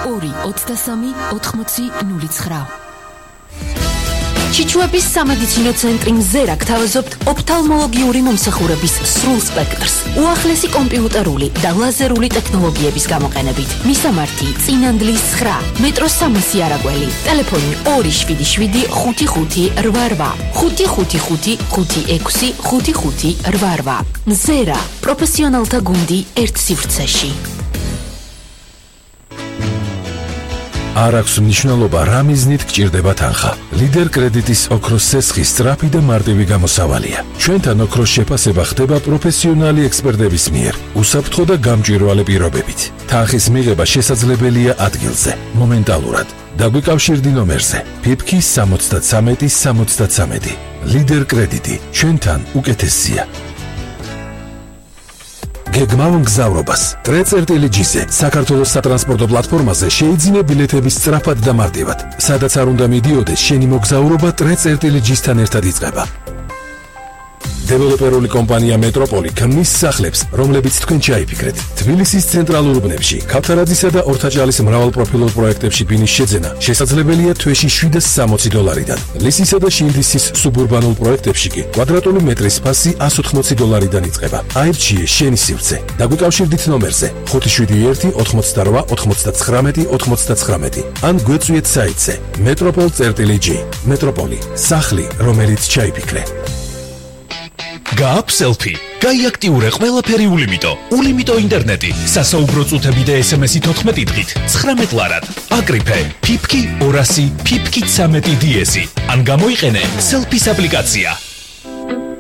223 ჩიჩუების სამედიცინო ცენტრი მზერა გთავაზობთ ოფთალმოლოგიური მომსახურების სრულ სპექტრს, უახლესი კომპიუტერული და ლაზერული ტექნოლოგიების გამოყენებით. მისამართი: წინანდლის 9, მეტროს 300 არაგველი, ტელეფონი 277 55 88 555 56 55 88. მზერა, პროფესიონალთა გუნდი ერთ სივრცეში. არ აქვს მნიშვნელობა რა მიზნით გჭირდება თანხა. ლიდერ კრედიტის ოქროს სესხის სწრაფი და მარტივი გამოსავალია. ჩვენთან ოქროს შეფასება ხდება პროფესიონალი ექსპერტების მიერ, უსაფრთხო და გამჭვირვალე პირობებით. თანხის მიღება შესაძლებელია ადგილზე, მომენტალურად. დაგვიკავშირდი ნომერზე: PIPK 73 73. ლიდერ კრედიტი, ჩვენთან უკეთესია. გეგმავ მგზავრობას. ტრე.ჯი-ზე საქართველოს სატრანსპორტო პლატფორმაზე შეიძინე ბილეთების სწრაფად და მარტივად. სადაც არ უნდა მიდიოდეს, შენი მოგზაურობა ტრე.ჯი-სთან ერთად იწყება. დეველოპერული კომპანია მეტროპოლი ქმნის სახლებს, რომლებიც თქვენ ჩაიფიქრეთ. თბილისის ცენტრალურ უბნებში, ქავთარაძისა და ორთაჭალის მრავალპროფილურ პროექტებში ბინის შეძენა შესაძლებელია თვეში $760-დან. ლისისა და შინდისის სუბურბანულ პროექტებში კი კვადრატული მეტრის ფასი $180-დან იწყება. აირჩიე შენი სივრცე. დაგვიკავშირდით ნომერზე 571 88 99 99 ან გვეწვიეთ საიტზე metropol.gi. მეტროპოლი, სახლი, რომელიც ჩაიფიქრე. გააქვს სელფი, გაიაქტიურე ყველაფერი ულიმიტო. ულიმიტო ინტერნეტი, სასაუბრო წუთები და SMS-ი 14 დღით, 19 ლარად. აკრიფე PIPK 200 PIPK 13 DS-ი. ან გამოიყენე სელფის აპლიკაცია.